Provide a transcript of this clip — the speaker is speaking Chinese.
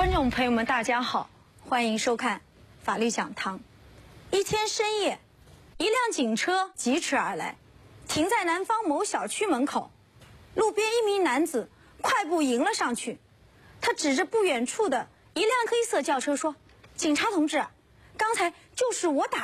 观众朋友们，大家好，欢迎收看法律讲堂。一天深夜，一辆警车疾驰而来，停在南方某小区门口。路边一名男子快步迎了上去，他指着不远处的一辆黑色轿车说：“警察同志，刚才就是我打